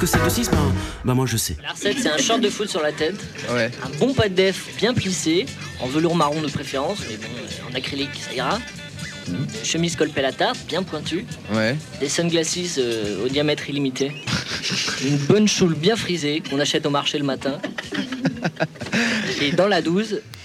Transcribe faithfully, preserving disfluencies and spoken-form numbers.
que c'est de six, ben, ben moi je sais. La recette, c'est un short de foot sur la tête, Ouais. un bon pas de def bien plissé, en velours marron de préférence, mais bon, euh, en acrylique ça ira. Mmh. Chemise col à tarte, bien pointue. Ouais. Des sunglasses euh, au diamètre illimité. Une bonne choule bien frisée qu'on achète au marché le matin. Et dans la douze,